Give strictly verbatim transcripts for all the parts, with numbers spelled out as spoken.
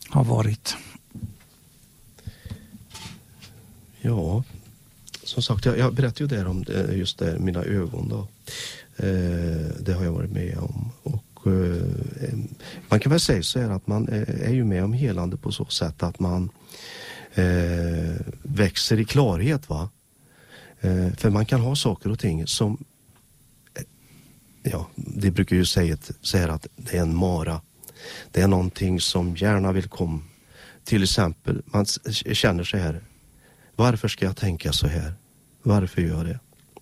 har varit? Ja, som sagt, jag, jag berättade ju där om det, just det, mina ögon då. Eh, det har jag varit med om. Och eh, man kan väl säga så här att man är, är ju med om helande på så sätt att man eh, växer i klarhet, va? Eh, för man kan ha saker och ting som, eh, ja, det brukar ju säga, säga att det är en mara. Det är någonting som gärna vill komma. Till exempel, man känner så här: varför ska jag tänka så här? Varför gör jag det?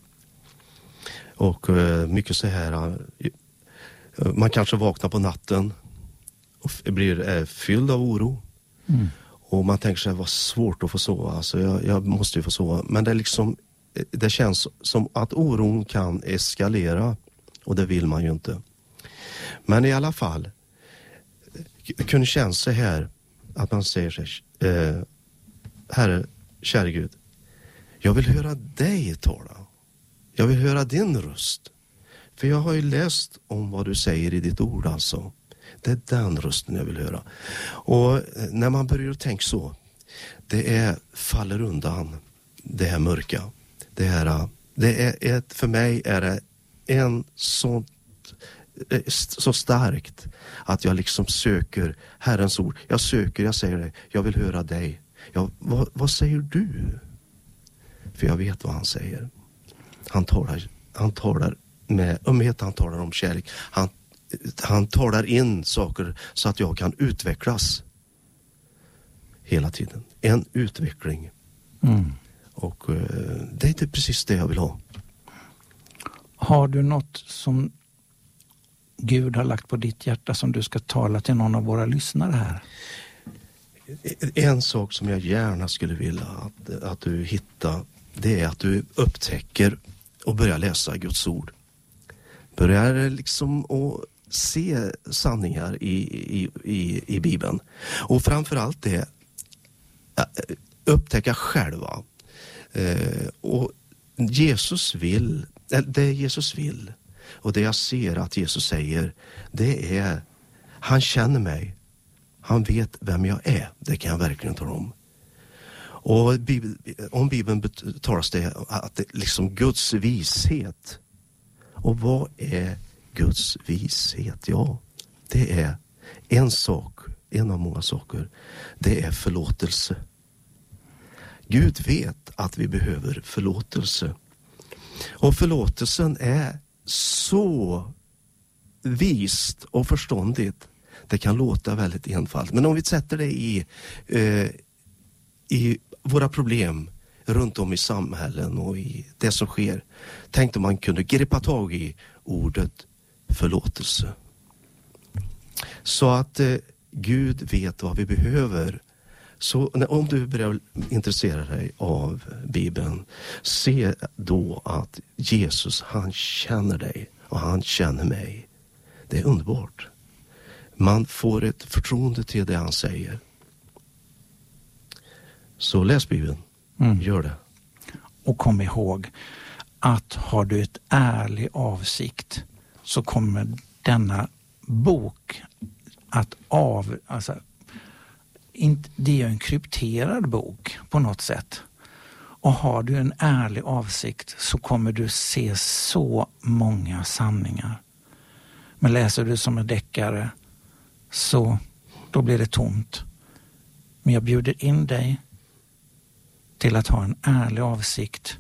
Och uh, mycket så här, uh, man kanske vaknar på natten och f- blir uh, fylld av oro. Mm. Och man tänker sig, vad svårt att få sova. Alltså jag, jag måste ju få sova. Men det är liksom, det känns som att oron kan eskalera. Och det vill man ju inte. Men i alla fall, det kunde kännas så här att man säger sig, uh, Herre, kära Gud, jag vill höra dig tala. Jag vill höra din röst. För jag har ju läst om vad du säger i ditt ord alltså. Det är den rösten jag vill höra. Och när man börjar tänka så, det är faller undan det här mörka. Det här, det är ett, för mig är det en sån, så starkt att jag liksom söker Herrens ord. Jag söker, jag säger det, jag vill höra dig. Ja, vad, vad säger du? För jag vet vad han säger. Han talar, han talar med ömhet, han talar om kärlek. Han, han talar in saker så att jag kan utvecklas hela tiden. En utveckling. Mm. Och uh, det är inte precis det jag vill ha. Har du något som Gud har lagt på ditt hjärta som du ska tala till någon av våra lyssnare här? En sak som jag gärna skulle vilja att, att du hittar, det är att du upptäcker och börjar läsa Guds ord. Börjar liksom att se sanningar i, i, i, i Bibeln. Och framförallt det, upptäcka själva. Eh, och Jesus vill, det Jesus vill, och det jag ser att Jesus säger, det är, han känner mig. Han vet vem jag är. Det kan jag verkligen tala om. Och om Bibeln talas det att det liksom Guds vishet. Och vad är Guds vishet? Ja, det är en sak, en av många saker. Det är förlåtelse. Gud vet att vi behöver förlåtelse. Och förlåtelsen är så vist och förståndigt. Det kan låta väldigt enfalt. Men om vi sätter det i, eh, i våra problem runt om i samhällen och i det som sker. Tänkte man kunde greppa tag i ordet förlåtelse. Så att eh, Gud vet vad vi behöver. Så när, om du börjar intressera dig av Bibeln, se då att Jesus, han känner dig och han känner mig. Det är underbart. Man får ett förtroende till det han säger. Så läs Bibeln. Mm. Gör det. Och kom ihåg att har du ett ärlig avsikt så kommer denna bok att av... Alltså, inte, det är en krypterad bok på något sätt. Och har du en ärlig avsikt så kommer du se så många sanningar. Men läser du som en deckare så då blir det tomt. Men jag bjuder in dig till att ha en ärlig avsikt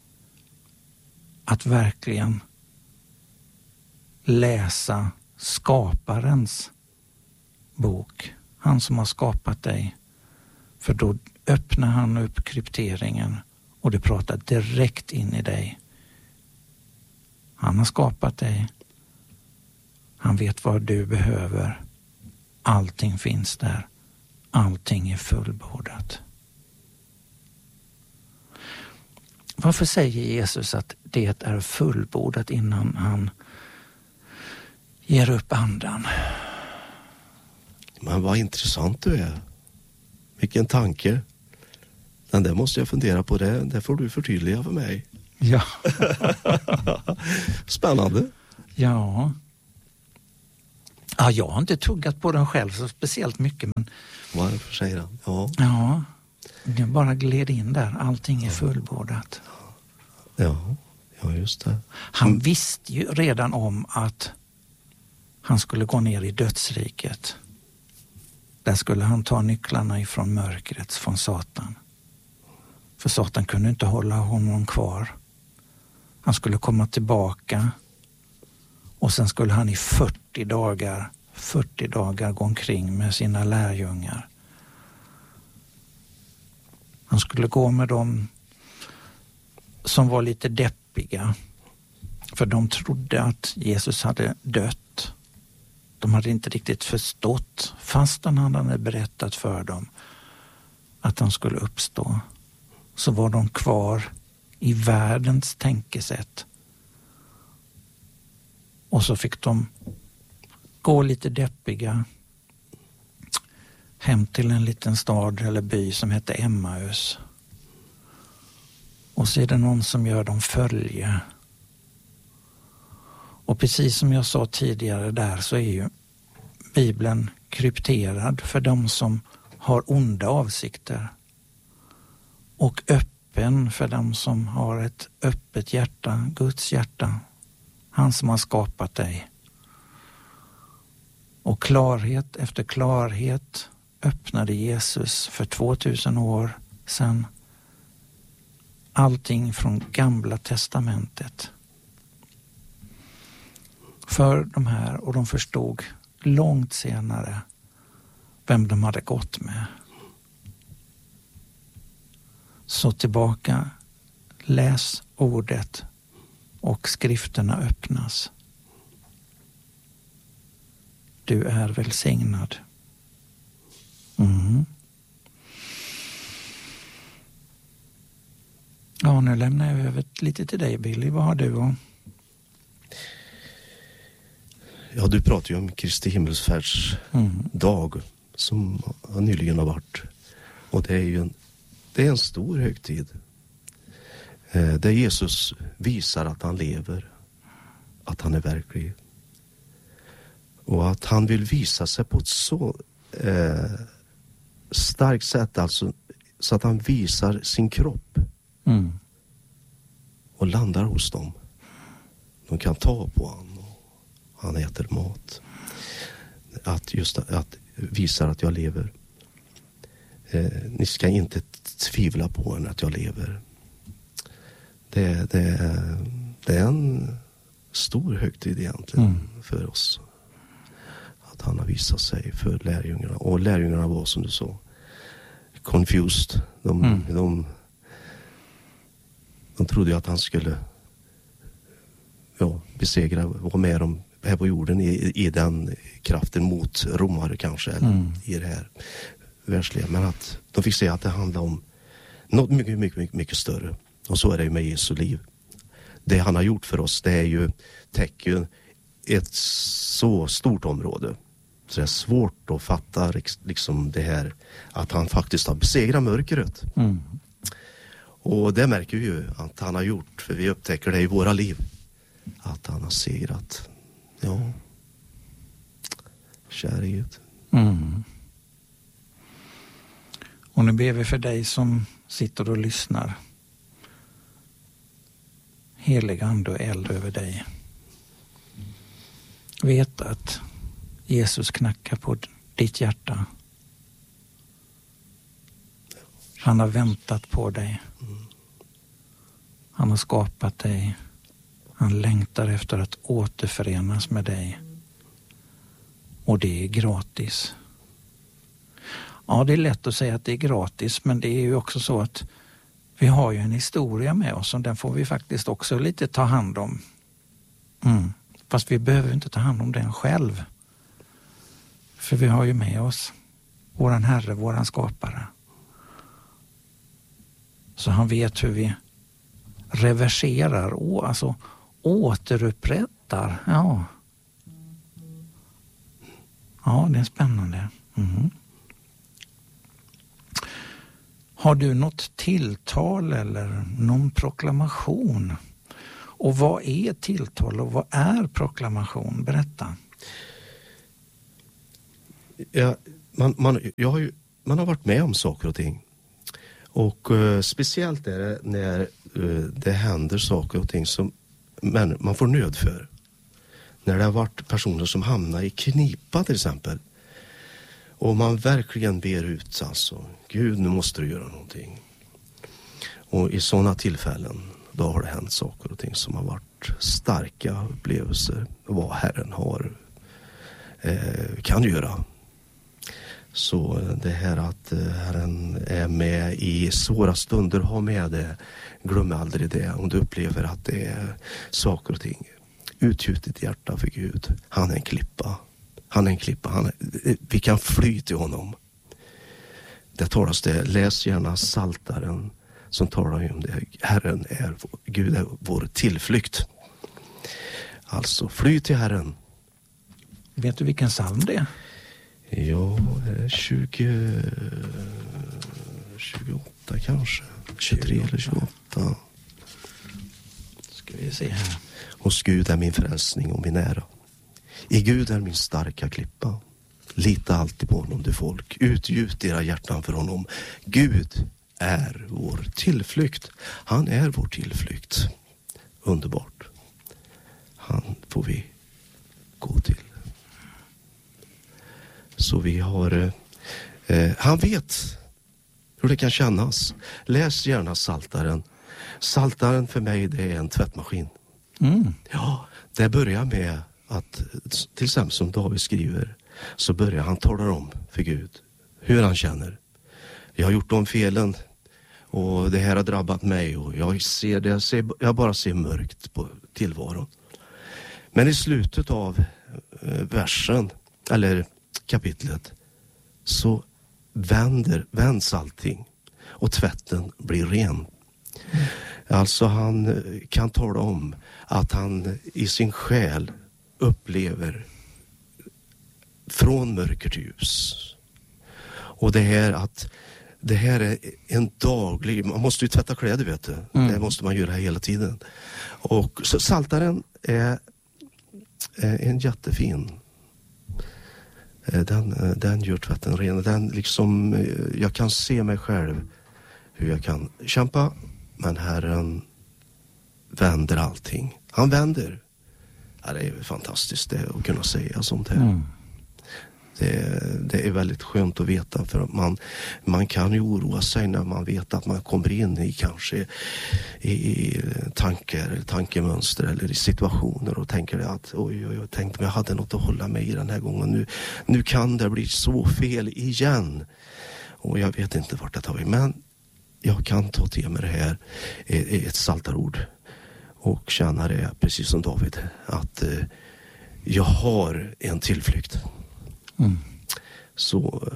att verkligen läsa skaparens bok. Han som har skapat dig. För då öppnar han upp krypteringen och det pratar direkt in i dig. Han har skapat dig. Han vet vad du behöver. Allting finns där. Allting är fullbordat. Varför säger Jesus att det är fullbordat innan han ger upp andan? Men vad intressant du är. Vilken tanke. Den där måste jag fundera på. Det, det får du förtydliga för mig. Ja. Spännande. Ja. Ja, jag har inte tuggat på den själv så speciellt mycket. Men... Varför säger han? Ja. Ja, det bara gled in där. Allting är fullbordat. Ja, ja just det. Han Mm. visste ju redan om att han skulle gå ner i dödsriket. Där skulle han ta nycklarna ifrån mörkret, från Satan. För Satan kunde inte hålla honom kvar. Han skulle komma tillbaka och sen skulle han i fyrtio dagar, fyrtio dagar gå omkring med sina lärjungar. Han skulle gå med dem som var lite deppiga. För de trodde att Jesus hade dött. De hade inte riktigt förstått, fastän han hade berättat för dem att han skulle uppstå. Så var de kvar i världens tänkesätt. Och så fick de gå lite deppiga hem till en liten stad eller by som hette Emmaus. Och så är det någon som gör dem följe. Och precis som jag sa tidigare där så är ju Bibeln krypterad för de som har onda avsikter. Och öppen för de som har ett öppet hjärta, Guds hjärta. Han som har skapat dig. Och klarhet efter klarhet öppnade Jesus för tvåtusen år sedan. Allting från Gamla testamentet. För de här, och de förstod långt senare vem de hade gått med. Så tillbaka, läs ordet och skrifterna öppnas. Du är välsignad. Mm. Ja, nu lämnar jag över lite till dig, Billy. Vad har du? Och... Ja, du pratar ju om Kristi himmelsfärds Mm. dag som nyligen har varit. Och det är ju en, det är en stor högtid. Eh, där Jesus visar att han lever. Att han är verklig. Och att han vill visa sig på ett så eh, starkt sätt. Alltså, så att han visar sin kropp. Mm. Och landar hos dem. De kan ta på honom. Han äter mat. Att just att visar att jag lever. Eh, ni ska inte tvivla på en att jag lever. Det, det, det är en stor högtid egentligen mm. för oss. Att han har visat sig för lärjungarna. Och lärjungarna var, som du sa, confused. De, mm. de, de trodde ju att han skulle ja, besegra, vara med dem här på jorden i, i den kraften mot romare kanske, eller mm. i det här världsliga. Men att de fick se att det handlar om något mycket, mycket, mycket, mycket större. Och så är det ju med Jesu liv. Det han har gjort för oss, det är ju, täcker ett så stort område. Så det är svårt att fatta liksom det här, att han faktiskt har besegrat mörkret. Mm. Och det märker vi ju att han har gjort, för vi upptäcker det i våra liv. Att han har segrat. Ja. Kära Gud. Mm. Och nu ber vi för dig som sitter och lyssnar. Helig ande och eld över dig. Vet att Jesus knackar på ditt hjärta. Han har väntat på dig. Han har skapat dig. Han längtar efter att återförenas med dig. Och det är gratis. Ja, det är lätt att säga att det är gratis, men det är ju också så att vi har ju en historia med oss och den får vi faktiskt också lite ta hand om. Mm. Fast vi behöver inte ta hand om den själv. För vi har ju med oss våran Herre, våran skapare. Så han vet hur vi reverserar, å, alltså återupprättar. Ja. Ja, det är spännande. Mm. Har du något tilltal eller någon proklamation? Och vad är tilltal och vad är proklamation? Berätta. ja, man, man, jag har ju, man har varit med om saker och ting. Och uh, speciellt är det när uh, det händer saker och ting som men, man får nöd för. När det har varit personer som hamnar i knipa till exempel. Och man verkligen ber ut alltså, Gud, nu måste du göra någonting. Och i sådana tillfällen, då har det hänt saker och ting som har varit starka upplevelser. Vad Herren har, eh, kan göra. Så det här att Herren är med i svåra stunder, ha med det. Glöm aldrig det om du upplever att det är saker och ting. Utgjut ditt hjärta för Gud. Han är en klippa. Han är en klippa. Han är, vi kan fly till honom. Det talas det. Läs gärna Psaltaren som talar om det. Herren är, Gud är vår tillflykt. Alltså fly till Herren. Vet du vilken psalm det är? Ja, tjugo, tjugoåtta kanske. tjugotre eller tjugoåtta. Ska vi se här. Hos Gud är min frälsning och min ära. I Gud är min starka klippa. Lita alltid på honom, du folk. Utgjut era hjärtan för honom. Gud är vår tillflykt. Han är vår tillflykt. Underbart. Han får vi gå till. Så vi har... Eh, han vet hur det kan kännas. Läs gärna Psaltaren. Psaltaren för mig, det är en tvättmaskin. Mm. Ja, det börjar med att, till exempel som David skriver, så börjar han tala om för Gud hur han känner. Jag har gjort de felen och det här har drabbat mig och jag ser det, jag, ser, jag bara ser mörkt på tillvaron. Men i slutet av eh, versen, eller kapitlet, så vänder, vänds allting och tvätten blir ren. Mm. Alltså han kan tala om att han i sin själ upplever från mörker till ljus. Och det här att det här är en daglig, man måste ju tvätta kläder, vet du. Mm. Det måste man göra hela tiden. Och så Psaltaren är, är en jättefin. Den, den gör tvätten ren. Den liksom, jag kan se mig själv hur jag kan kämpa, men Herren vänder allting. Han vänder. Ja, det är fantastiskt det att kunna säga sånt här. Mm. Det, det är väldigt skönt att veta, för man, man kan ju oroa sig när man vet att man kommer in i kanske i, i tankar, tankemönster eller i situationer och tänker att oj, oj, jag tänkte om jag hade något att hålla mig i den här gången. Nu, nu kan det bli så fel igen. Och jag vet inte vart det tar vi, men jag kan ta till mig det här i ett psaltarord och känna det precis som David, att eh, jag har en tillflykt. Mm. Så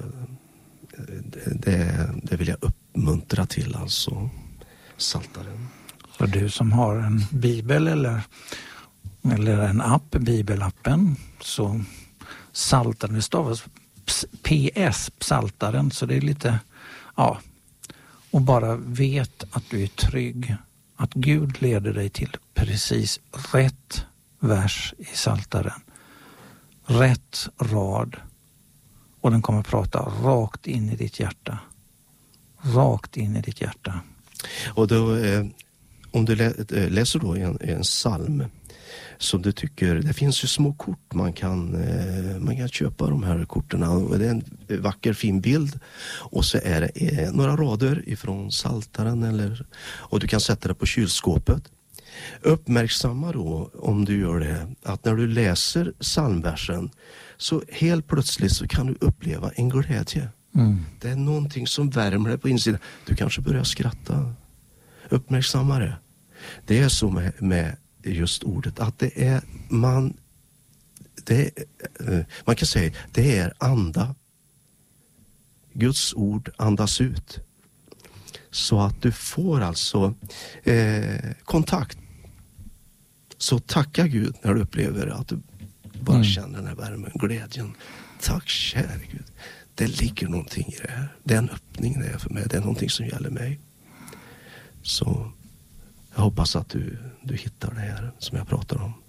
det, det vill jag uppmuntra till, alltså Psaltaren. Så du som har en bibel eller, eller en app, bibelappen, så Psaltaren, det stavas P S, Psaltaren, så det är lite, ja, och bara vet att du är trygg, att Gud leder dig till precis rätt vers i Psaltaren, rätt rad. Och den kommer att prata rakt in i ditt hjärta. Rakt in i ditt hjärta. Och då, eh, om du lä- läser då en, en psalm som du tycker, det finns ju små kort man kan, eh, man kan köpa de här korterna. Och det är en vacker fin bild. Och så är det eh, några rader ifrån Psaltaren, eller, och du kan sätta det på kylskåpet. Uppmärksamma då, om du gör det, att när du läser psalmversen så helt plötsligt så kan du uppleva en glädje. Mm. Det är någonting som värmer dig på insidan. Du kanske börjar skratta. Uppmärksamma det. Det är så med, med just ordet, att det är man det är, man kan säga det är anda. Guds ord andas ut. Så att du får alltså eh, kontakt. Så tacka Gud när du upplever att du bara mm. känner den här värmen, glädjen. Tack kära Gud. Det ligger någonting i det här. Det är en öppning det är för mig. Det är någonting som gäller mig. Så jag hoppas att du, du hittar det här som jag pratar om.